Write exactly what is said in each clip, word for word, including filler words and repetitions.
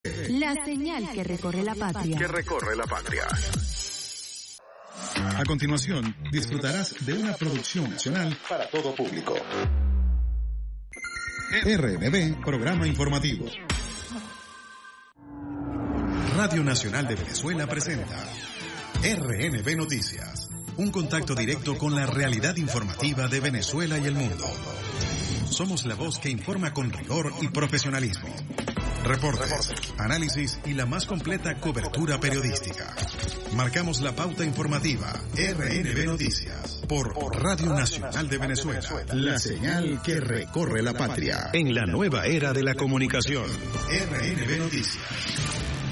La señal que recorre la patria. Que recorre la patria. A continuación, disfrutarás de una producción nacional para todo público. R N B, programa informativo. Radio Nacional de Venezuela presenta R N B Noticias, un contacto directo con la realidad informativa de Venezuela y el mundo. Somos la voz que informa con rigor y profesionalismo. Reportes, análisis y la más completa cobertura periodística. Marcamos la pauta informativa. R N B Noticias por Radio Nacional de Venezuela. La señal que recorre la patria. En la nueva era de la comunicación. R N B Noticias.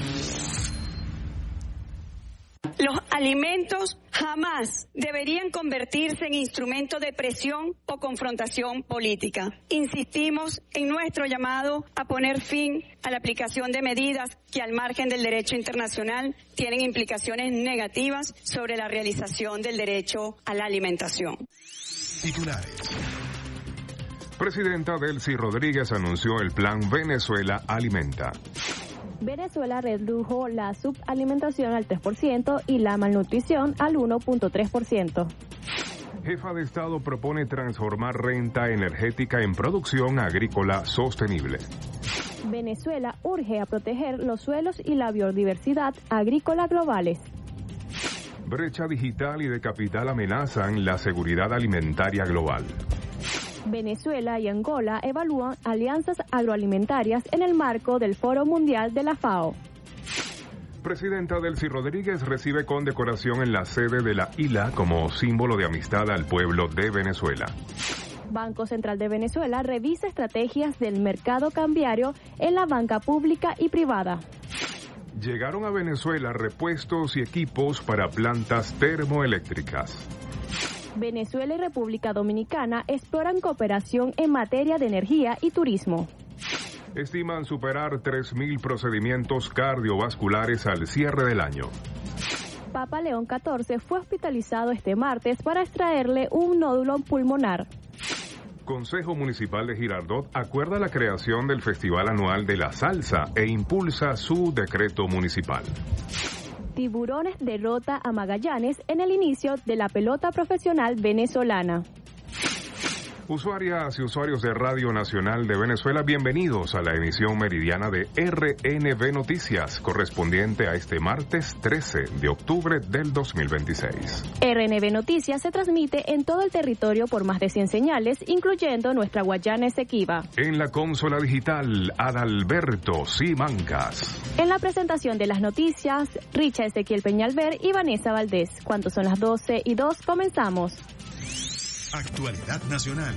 Los alimentos jamás deberían convertirse en instrumento de presión o confrontación política. Insistimos en nuestro llamado a poner fin a la aplicación de medidas que, al margen del derecho internacional, tienen implicaciones negativas sobre la realización del derecho a la alimentación. Titulares. Presidenta Delcy Rodríguez anunció el Plan Venezuela Alimenta. Venezuela redujo la subalimentación al tres por ciento y la malnutrición al uno punto tres por ciento. Jefa de Estado propone transformar renta energética en producción agrícola sostenible. Venezuela urge a proteger los suelos y la biodiversidad agrícola globales. Brecha digital y de capital amenazan la seguridad alimentaria global. Venezuela y Angola evalúan alianzas agroalimentarias en el marco del Foro Mundial de la FAO. Presidenta Delcy Rodríguez recibe condecoración en la sede de la I L A como símbolo de amistad al pueblo de Venezuela. Banco Central de Venezuela revisa estrategias del mercado cambiario en la banca pública y privada. Llegaron a Venezuela repuestos y equipos para plantas termoeléctricas. Venezuela y República Dominicana exploran cooperación en materia de energía y turismo. Estiman superar tres mil procedimientos cardiovasculares al cierre del año. Papa León catorce fue hospitalizado este martes para extraerle un nódulo pulmonar. Consejo Municipal de Girardot acuerda la creación del Festival Anual de la Salsa e impulsa su decreto municipal. Tiburones derrota a Magallanes en el inicio de la pelota profesional venezolana. Usuarias y usuarios de Radio Nacional de Venezuela, bienvenidos a la emisión meridiana de R N B Noticias, correspondiente a este martes trece de octubre del dos mil veintiséis. R N B Noticias se transmite en todo el territorio por más de cien señales, incluyendo nuestra Guayana Esequiba. En la consola digital, Adalberto Simancas. En la presentación de las noticias, Richa Ezequiel Peñalver y Vanessa Valdés. Cuando son las doce y dos, comenzamos. Actualidad nacional.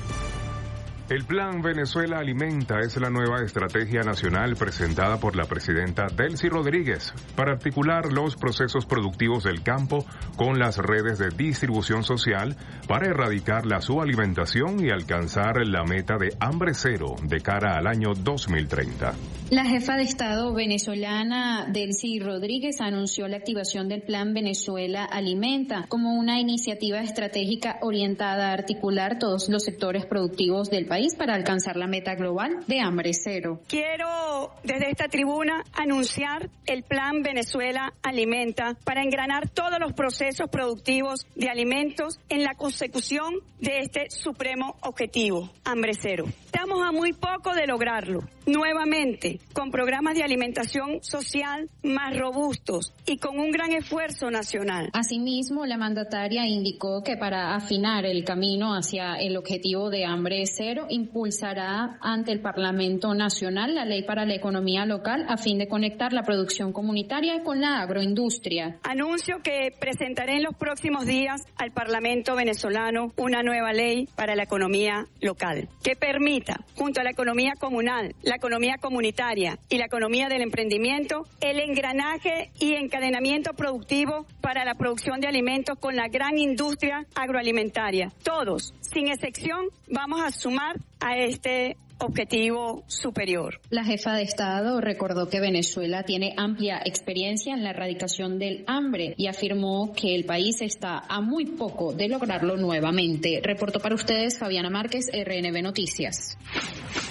El Plan Venezuela Alimenta es la nueva estrategia nacional presentada por la presidenta Delcy Rodríguez para articular los procesos productivos del campo con las redes de distribución social para erradicar la subalimentación y alcanzar la meta de hambre cero de cara al año dos mil treinta. La jefa de Estado venezolana Delcy Rodríguez anunció la activación del Plan Venezuela Alimenta como una iniciativa estratégica orientada a articular todos los sectores productivos del país para alcanzar la meta global de hambre cero. Quiero desde esta tribuna anunciar el Plan Venezuela Alimenta para engranar todos los procesos productivos de alimentos en la consecución de este supremo objetivo, hambre cero. Estamos a muy poco de lograrlo. Nuevamente, con programas de alimentación social más robustos y con un gran esfuerzo nacional. Asimismo, la mandataria indicó que para afinar el camino hacia el objetivo de hambre cero, impulsará ante el Parlamento Nacional la ley para la economía local a fin de conectar la producción comunitaria con la agroindustria. Anuncio que presentaré en los próximos días al Parlamento venezolano una nueva ley para la economía local que permita, junto a la economía comunal, la economía comunitaria y la economía del emprendimiento, el engranaje y encadenamiento productivo para la producción de alimentos con la gran industria agroalimentaria. Todos, sin excepción, vamos a sumar a este objetivo superior. La jefa de Estado recordó que Venezuela tiene amplia experiencia en la erradicación del hambre y afirmó que el país está a muy poco de lograrlo nuevamente. Reportó para ustedes Fabiana Márquez, R N B Noticias.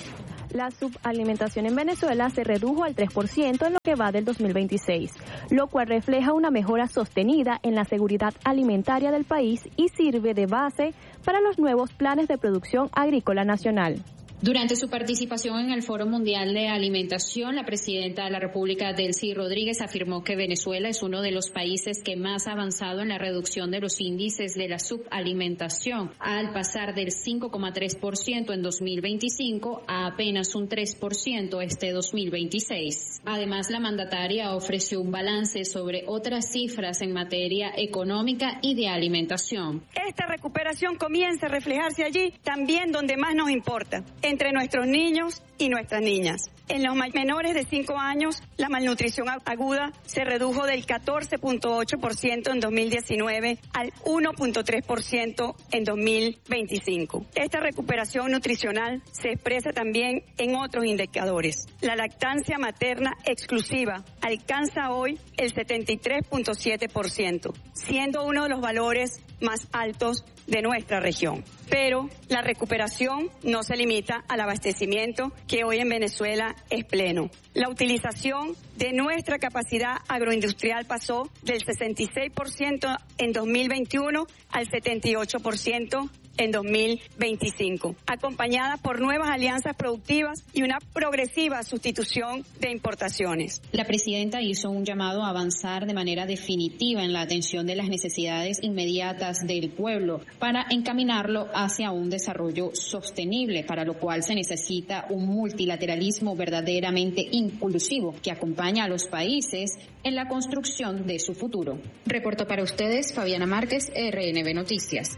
La subalimentación en Venezuela se redujo al tres por ciento en lo que va del dos mil veintiséis, lo cual refleja una mejora sostenida en la seguridad alimentaria del país y sirve de base para los nuevos planes de producción agrícola nacional. Durante su participación en el Foro Mundial de Alimentación, la presidenta de la República, Delcy Rodríguez, afirmó que Venezuela es uno de los países que más ha avanzado en la reducción de los índices de la subalimentación, al pasar del cinco coma tres por ciento en dos mil veinticinco a apenas un tres por ciento este dos mil veintiséis. Además, la mandataria ofreció un balance sobre otras cifras en materia económica y de alimentación. Esta recuperación comienza a reflejarse allí también donde más nos importa, entre nuestros niños y nuestras niñas. En los menores de cinco años, la malnutrición aguda se redujo del catorce punto ocho por ciento en dos mil diecinueve al uno punto tres por ciento en dos mil veinticinco. Esta recuperación nutricional se expresa también en otros indicadores. La lactancia materna exclusiva alcanza hoy el setenta y tres punto siete por ciento, siendo uno de los valores más altos de nuestra región. Pero la recuperación no se limita al abastecimiento, que hoy en Venezuela es pleno. La utilización de nuestra capacidad agroindustrial pasó del sesenta y seis por ciento en dos mil veintiuno al setenta y ocho por ciento en dos mil veinticinco, acompañada por nuevas alianzas productivas y una progresiva sustitución de importaciones. La presidenta hizo un llamado a avanzar de manera definitiva en la atención de las necesidades inmediatas del pueblo para encaminarlo hacia un desarrollo sostenible, para lo cual se necesita un multilateralismo verdaderamente inclusivo que acompaña a los países en la construcción de su futuro. Reportó para ustedes Fabiana Márquez, R N B Noticias.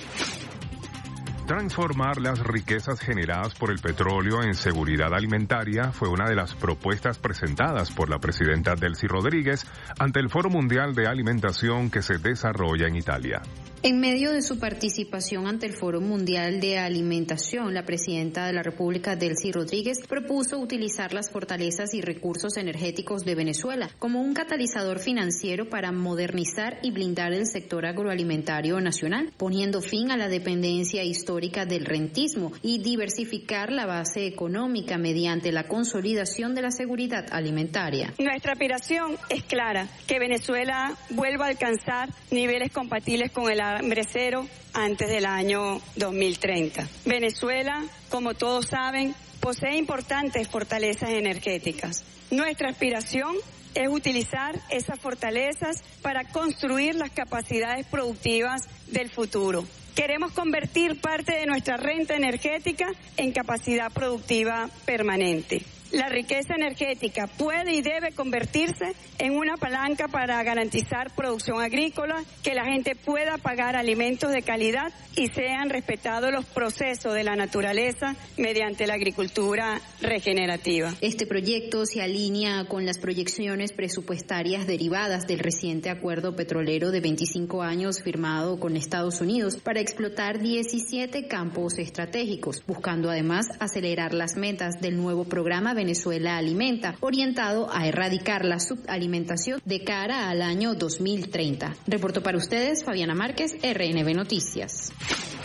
Transformar las riquezas generadas por el petróleo en seguridad alimentaria fue una de las propuestas presentadas por la presidenta Delcy Rodríguez ante el Foro Mundial de Alimentación que se desarrolla en Italia. En medio de su participación ante el Foro Mundial de Alimentación, la presidenta de la República, Delcy Rodríguez, propuso utilizar las fortalezas y recursos energéticos de Venezuela como un catalizador financiero para modernizar y blindar el sector agroalimentario nacional, poniendo fin a la dependencia histórica del rentismo y diversificar la base económica mediante la consolidación de la seguridad alimentaria. Nuestra aspiración es clara, que Venezuela vuelva a alcanzar niveles compatibles con el hambre cero antes del año dos mil treinta. Venezuela, como todos saben, posee importantes fortalezas energéticas. Nuestra aspiración es utilizar esas fortalezas para construir las capacidades productivas del futuro. Queremos convertir parte de nuestra renta energética en capacidad productiva permanente. La riqueza energética puede y debe convertirse en una palanca para garantizar producción agrícola, que la gente pueda pagar alimentos de calidad y sean respetados los procesos de la naturaleza mediante la agricultura regenerativa. Este proyecto se alinea con las proyecciones presupuestarias derivadas del reciente acuerdo petrolero de veinticinco años firmado con Estados Unidos para explotar diecisiete campos estratégicos, buscando además acelerar las metas del nuevo programa Venezuela Alimenta, orientado a erradicar la subalimentación de cara al año dos mil treinta. Reportó para ustedes Fabiana Márquez, R N B Noticias.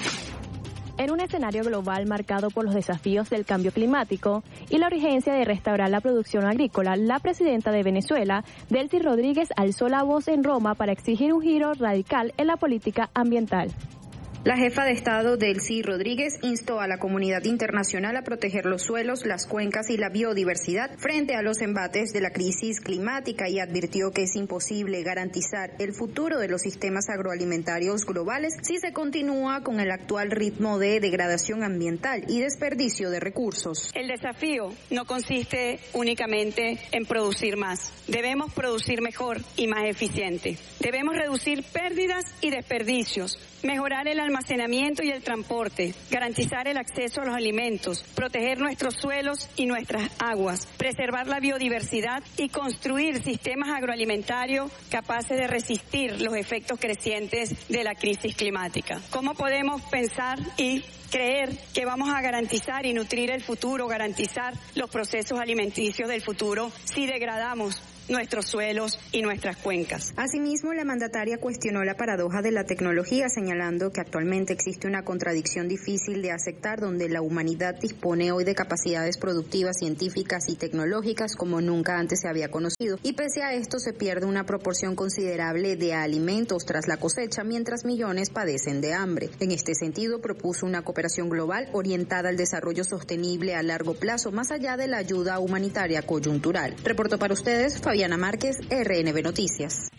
En un escenario global marcado por los desafíos del cambio climático y la urgencia de restaurar la producción agrícola, la presidenta de Venezuela, Delcy Rodríguez, alzó la voz en Roma para exigir un giro radical en la política ambiental. La jefa de Estado, Delcy Rodríguez, instó a la comunidad internacional a proteger los suelos, las cuencas y la biodiversidad frente a los embates de la crisis climática y advirtió que es imposible garantizar el futuro de los sistemas agroalimentarios globales si se continúa con el actual ritmo de degradación ambiental y desperdicio de recursos. El desafío no consiste únicamente en producir más. Debemos producir mejor y más eficiente. Debemos reducir pérdidas y desperdicios, mejorar el almacenamiento y el transporte, garantizar el acceso a los alimentos, proteger nuestros suelos y nuestras aguas, preservar la biodiversidad y construir sistemas agroalimentarios capaces de resistir los efectos crecientes de la crisis climática. ¿Cómo podemos pensar y creer que vamos a garantizar y nutrir el futuro, garantizar los procesos alimenticios del futuro si degradamos nuestros suelos y nuestras cuencas. Asimismo, la mandataria cuestionó la paradoja de la tecnología, señalando que actualmente existe una contradicción difícil de aceptar, donde la humanidad dispone hoy de capacidades productivas, científicas y tecnológicas como nunca antes se había conocido, y pese a esto se pierde una proporción considerable de alimentos tras la cosecha, mientras millones padecen de hambre. En este sentido, propuso una cooperación global orientada al desarrollo sostenible a largo plazo, más allá de la ayuda humanitaria coyuntural. Reportó para ustedes Fabiana Márquez, R N B Noticias.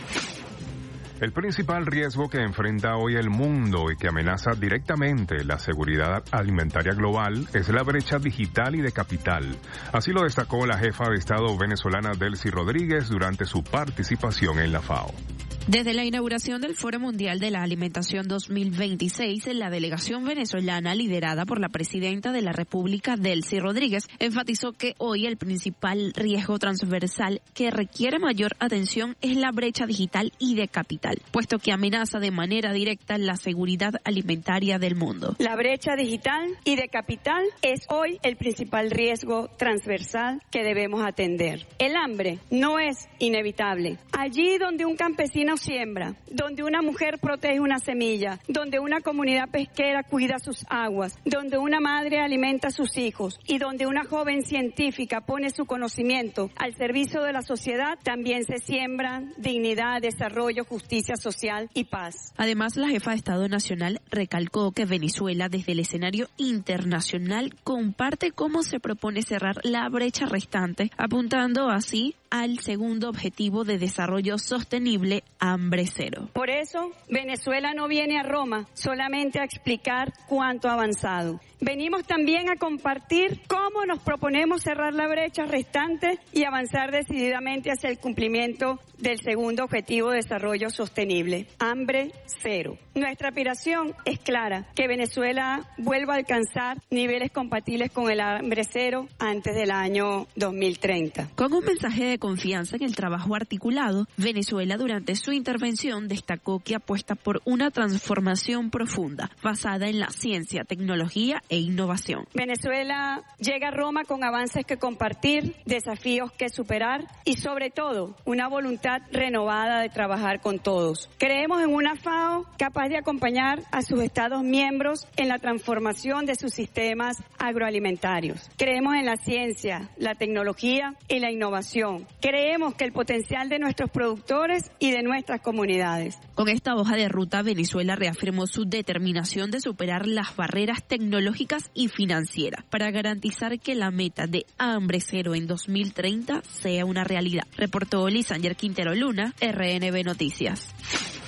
El principal riesgo que enfrenta hoy el mundo y que amenaza directamente la seguridad alimentaria global es la brecha digital y de capital. Así lo destacó la jefa de Estado venezolana Delcy Rodríguez durante su participación en la FAO. Desde la inauguración del Foro Mundial de la Alimentación dos mil veintiséis, la delegación venezolana liderada por la presidenta de la República, Delcy Rodríguez, enfatizó que hoy el principal riesgo transversal que requiere mayor atención es la brecha digital y de capital, puesto que amenaza de manera directa la seguridad alimentaria del mundo. La brecha digital y de capital es hoy el principal riesgo transversal que debemos atender. El hambre no es inevitable. Allí donde un campesino siembra, donde una mujer protege una semilla, donde una comunidad pesquera cuida sus aguas, donde una madre alimenta a sus hijos y donde una joven científica pone su conocimiento al servicio de la sociedad, también se siembran dignidad, desarrollo, justicia social y paz. Además, la jefa de Estado Nacional recalcó que Venezuela, desde el escenario internacional, comparte cómo se propone cerrar la brecha restante, apuntando así al segundo objetivo de desarrollo sostenible, hambre cero. Por eso, Venezuela no viene a Roma solamente a explicar cuánto ha avanzado. Venimos también a compartir cómo nos proponemos cerrar la brecha restante y avanzar decididamente hacia el cumplimiento del segundo objetivo de desarrollo sostenible, hambre cero. Nuestra aspiración es clara, que Venezuela vuelva a alcanzar niveles compatibles con el hambre cero antes del año dos mil treinta. Con un mensaje de confianza en el trabajo articulado, Venezuela durante su intervención destacó que apuesta por una transformación profunda, basada en la ciencia, tecnología e innovación. Venezuela llega a Roma con avances que compartir, desafíos que superar y sobre todo una voluntad renovada de trabajar con todos. Creemos en una FAO capaz de acompañar a sus Estados miembros en la transformación de sus sistemas agroalimentarios. Creemos en la ciencia, la tecnología y la innovación. Creemos que el potencial de nuestros productores y de nuestras comunidades. Con esta hoja de ruta, Venezuela reafirmó su determinación de superar las barreras tecnológicas y financieras para garantizar que la meta de hambre cero en dos mil treinta sea una realidad. Reportó Lisander Quintero Luna, R N B Noticias.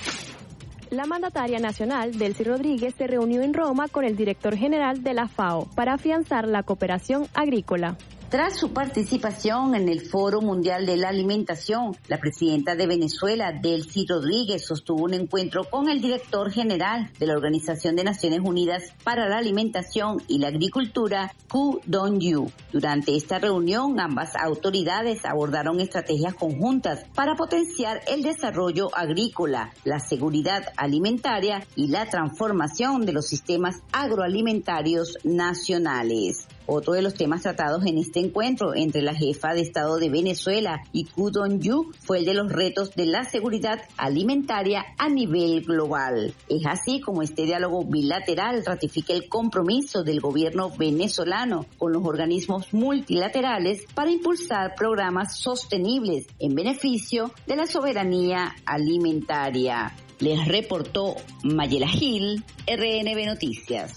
La mandataria nacional, Delcy Rodríguez, se reunió en Roma con el director general de la FAO para afianzar la cooperación agrícola. Tras su participación en el Foro Mundial de la Alimentación, la presidenta de Venezuela, Delcy Rodríguez, sostuvo un encuentro con el director general de la Organización de Naciones Unidas para la Alimentación y la Agricultura, Ku Dong-yu. Durante esta reunión, ambas autoridades abordaron estrategias conjuntas para potenciar el desarrollo agrícola, la seguridad alimentaria y la transformación de los sistemas agroalimentarios nacionales. Otro de los temas tratados en este encuentro entre la jefa de Estado de Venezuela y Ku Dong-yu fue el de los retos de la seguridad alimentaria a nivel global. Es así como este diálogo bilateral ratifica el compromiso del gobierno venezolano con los organismos multilaterales para impulsar programas sostenibles en beneficio de la soberanía alimentaria. Les reportó Mayela Gil, R N B Noticias.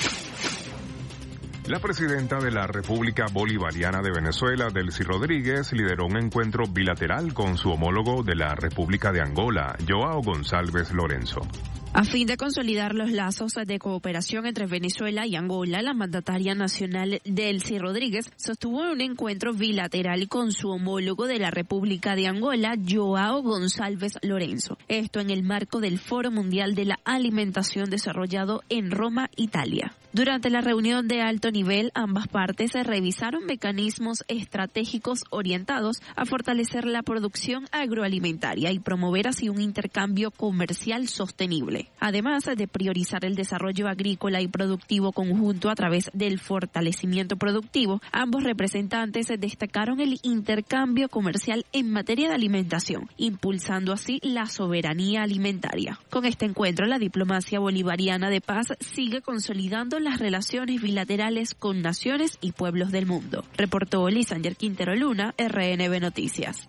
La presidenta de la República Bolivariana de Venezuela, Delcy Rodríguez, lideró un encuentro bilateral con su homólogo de la República de Angola, Joao Gonçalves Lorenzo. A fin de consolidar los lazos de cooperación entre Venezuela y Angola, la mandataria nacional Delcy Rodríguez sostuvo un encuentro bilateral con su homólogo de la República de Angola, Joao Gonçalves Lorenzo. Esto en el marco del Foro Mundial de la Alimentación desarrollado en Roma, Italia. Durante la reunión de alto nivel, ambas partes revisaron mecanismos estratégicos orientados a fortalecer la producción agroalimentaria y promover así un intercambio comercial sostenible. G. Además de priorizar el desarrollo agrícola y productivo conjunto a través del fortalecimiento productivo, ambos representantes destacaron el intercambio comercial en materia de alimentación, impulsando así la soberanía alimentaria. Con este encuentro, la diplomacia bolivariana de paz sigue consolidando las relaciones bilaterales con naciones y pueblos del mundo. Reportó Lisander Quintero Luna, R N B Noticias.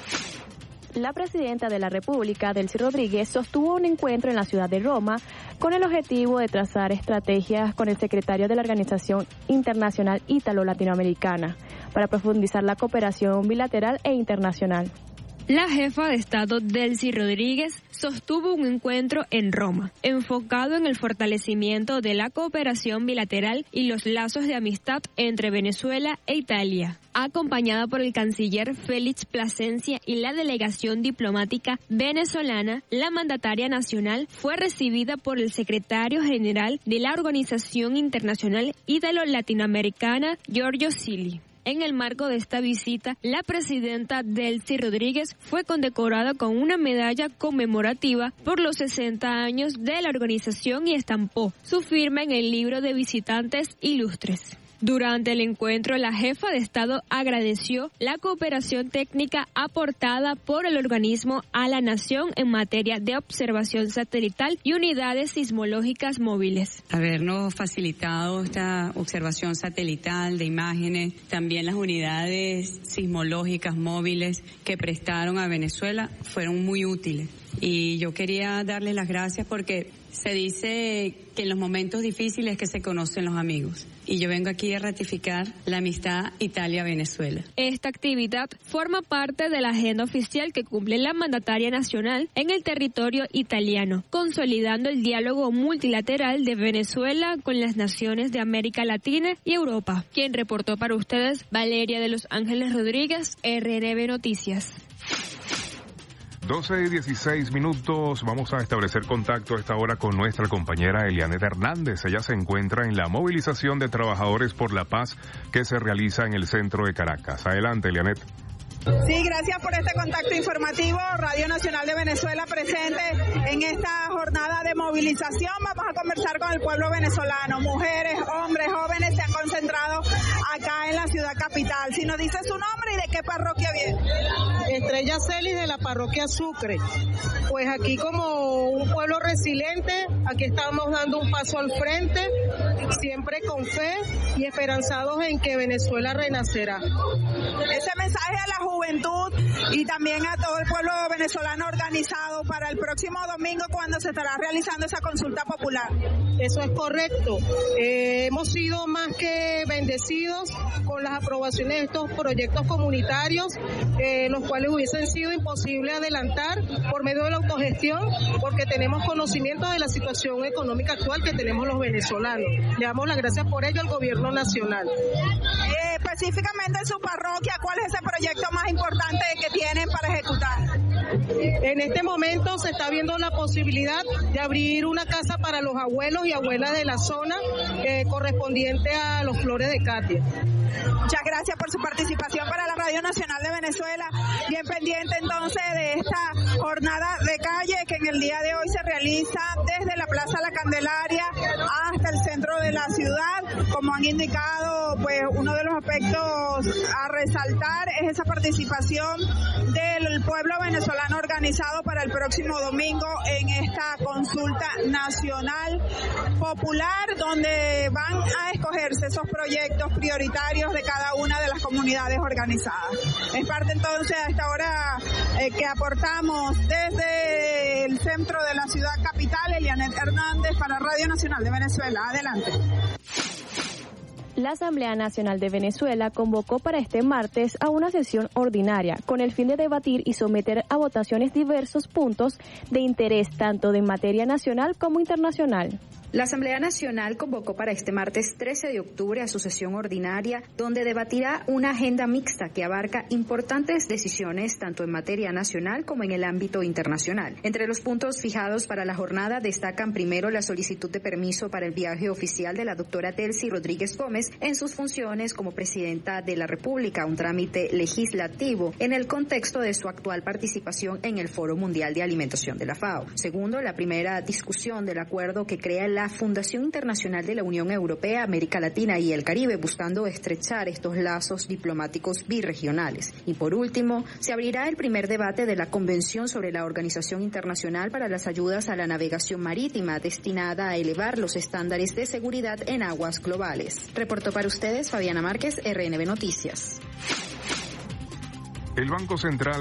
La presidenta de la República, Delcy Rodríguez, sostuvo un encuentro en la ciudad de Roma con el objetivo de trazar estrategias con el secretario de la Organización Internacional Ítalo-Latinoamericana para profundizar la cooperación bilateral e internacional. La jefa de Estado Delcy Rodríguez sostuvo un encuentro en Roma, enfocado en el fortalecimiento de la cooperación bilateral y los lazos de amistad entre Venezuela e Italia. Acompañada por el canciller Félix Plasencia y la delegación diplomática venezolana, la mandataria nacional fue recibida por el secretario general de la Organización Internacional Ítalo-Latinoamericana, Giorgio Silli. En el marco de esta visita, la presidenta Delcy Rodríguez fue condecorada con una medalla conmemorativa por los sesenta años de la organización y estampó su firma en el libro de visitantes ilustres. Durante el encuentro, la jefa de Estado agradeció la cooperación técnica aportada por el organismo a la nación en materia de observación satelital y unidades sismológicas móviles. Habernos facilitado esta observación satelital de imágenes, también las unidades sismológicas móviles que prestaron a Venezuela fueron muy útiles. Y yo quería darles las gracias porque se dice que en los momentos difíciles que se conocen los amigos. Y yo vengo aquí a ratificar la amistad Italia-Venezuela. Esta actividad forma parte de la agenda oficial que cumple la mandataria nacional en el territorio italiano, consolidando el diálogo multilateral de Venezuela con las naciones de América Latina y Europa. Quien reportó para ustedes, Valeria de los Ángeles Rodríguez, R N B Noticias. doce y dieciséis minutos, vamos a establecer contacto a esta hora con nuestra compañera Elianet Hernández. Ella se encuentra en la movilización de trabajadores por la paz que se realiza en el centro de Caracas. Adelante, Elianet. Sí, gracias por este contacto informativo. Radio Nacional de Venezuela presente en esta jornada de movilización. Vamos a conversar con el pueblo venezolano. Mujeres, hombres, jóvenes se han concentrado acá en la ciudad capital. Si nos dice su nombre y de qué parroquia viene. Estrella Celis, de la parroquia Sucre. Pues aquí como un pueblo resiliente, aquí estamos dando un paso al frente, siempre con fe y esperanzados en que Venezuela renacerá. Ese mensaje a la juventud y también a todo el pueblo venezolano organizado para el próximo domingo cuando se estará realizando esa consulta popular. Eso es correcto. Eh, hemos sido más que bendecidos con las aprobaciones de estos proyectos comunitarios, eh, los cuales hubiesen sido imposible adelantar por medio de la autogestión, porque tenemos conocimiento de la situación económica actual que tenemos los venezolanos. Le damos las gracias por ello al gobierno nacional. Eh, específicamente en su parroquia, ¿cuál es ese proyecto más importante que tienen para ejecutar? En este momento se está viendo la posibilidad de abrir una casa para los abuelos y abuelas de la zona eh, correspondiente a los Flores de Katia. Muchas gracias por su participación para la Radio Nacional de Venezuela. Bien pendiente entonces de esta jornada de calle que en el día de hoy se realiza desde la Plaza La Candelaria hasta el centro de la ciudad. Como han indicado, pues uno de los aspectos a resaltar es esa participación del pueblo venezolano organizado para el próximo domingo en esta consulta nacional popular, donde van a escogerse esos proyectos prioritarios de cada una de las comunidades organizadas. Es parte entonces a esta hora eh, que aportamos desde el centro de la ciudad capital. Elianet Hernández para Radio Nacional de Venezuela. Adelante. La Asamblea Nacional de Venezuela convocó para este martes a una sesión ordinaria con el fin de debatir y someter a votaciones diversos puntos de interés tanto de materia nacional como internacional. La Asamblea Nacional convocó para este martes trece de octubre a su sesión ordinaria, donde debatirá una agenda mixta que abarca importantes decisiones tanto en materia nacional como en el ámbito internacional. Entre los puntos fijados para la jornada destacan primero la solicitud de permiso para el viaje oficial de la doctora Delcy Rodríguez Gómez en sus funciones como presidenta de la República, un trámite legislativo en el contexto de su actual participación en el Foro Mundial de Alimentación de la FAO. Segundo, la primera discusión del acuerdo que crea el la Fundación Internacional de la Unión Europea, América Latina y el Caribe, buscando estrechar estos lazos diplomáticos birregionales. Y por último, se abrirá el primer debate de la Convención sobre la Organización Internacional para las Ayudas a la Navegación Marítima, destinada a elevar los estándares de seguridad en aguas globales. Reportó para ustedes Fabiana Márquez, R N B Noticias. El Banco Central